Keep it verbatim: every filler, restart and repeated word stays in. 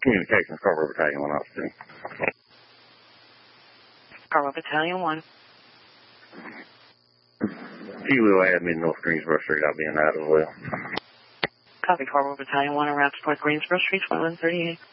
Communications, Carver Battalion one Austin. Carver Battalion one. Kilo admin North Greensboro Street, I'll be in that as well. Copy, Carver Battalion one, around North Greensboro Street, twenty-one thirty-eight.